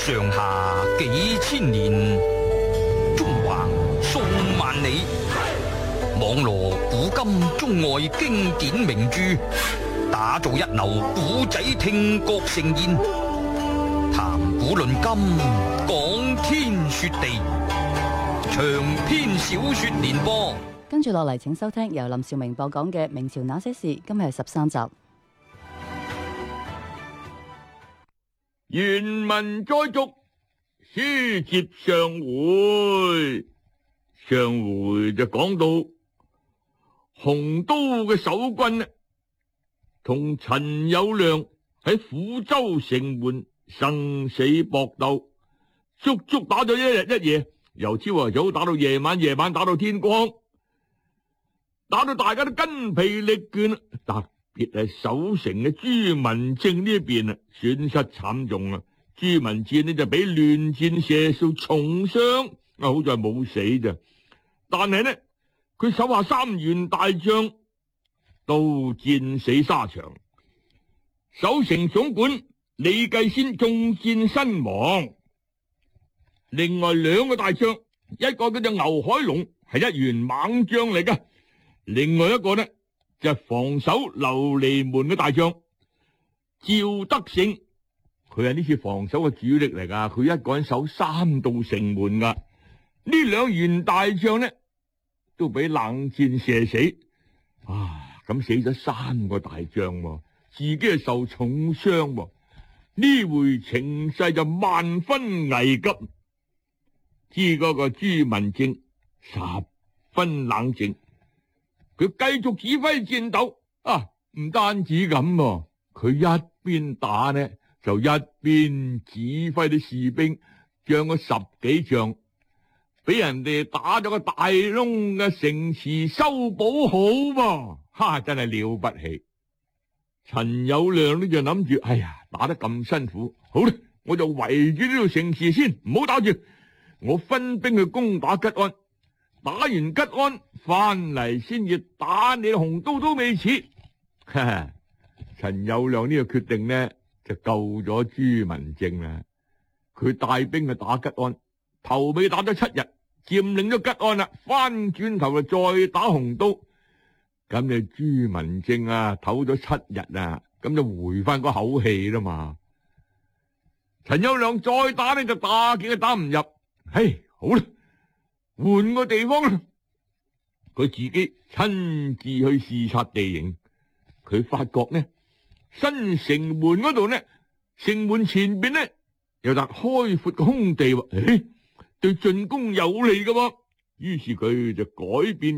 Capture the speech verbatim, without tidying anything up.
上下幾千年，中橫數萬里，網羅古今中外經典名著，打造一流古仔聽覺盛宴，談古論今，講天說地，長篇小說連播。 跟住落嚟，請收聽由林兆明播講嘅《明朝那些事》，今日係十三集。 原文再續，書接上回。上回就講到洪都嘅守軍呢，同陳友諒喺撫州城門生死搏鬥，足足打咗一日一夜，由朝頭早打到夜晚，夜晚打到天光，打到大家都筋疲力倦。特別係守城嘅朱文正呢一邊啊，損失慘重啊！朱文正呢就俾亂箭射中重傷，啊好在冇死咋。但係呢，佢手下三員大將都戰死沙場，守城總管李繼先中箭身亡。另外兩個大將，一個叫做牛海龍，係一員猛將嚟㗎，另外一個呢就係防守琉璃門嘅大將趙德勝，佢係呢次防守嘅主力嚟噶，佢一個人守三道城門噶。呢兩員大將呢都俾冷箭射死，啊咁死咗三個大將，自己係受重傷，呢回情勢就萬分危急。知嗰個朱文正十分冷靜，佢繼續指揮戰鬥啊！唔單止咁，啊，佢一邊打呢，就一邊指揮啲士兵將嗰十幾仗俾人哋打咗個大窿嘅城池修補好噃，哈！真係了不起。陳友諒呢就諗住，哎呀，打得咁辛苦，好啦，我就圍住呢度城池先，唔好打住，我分兵去攻打吉安。打完吉安翻嚟先至打你洪都都未遲。陳友諒呢個決定呢就救咗朱文正啦。佢帶兵去打吉安，頭尾打咗七日，佔領咗吉安啦，翻轉頭就再打洪都。咁你朱文正啊唞咗七日啊，咁就回翻個口氣啦嘛。陳友諒再打呢就打幾個打唔入，嘿，好啦，換個地方啦，佢自己親自去視察地形。佢發覺呢，新城門嗰度呢，城門前邊呢有笪開闊嘅空地，誒，對進攻有利㗎喎。於是佢就改變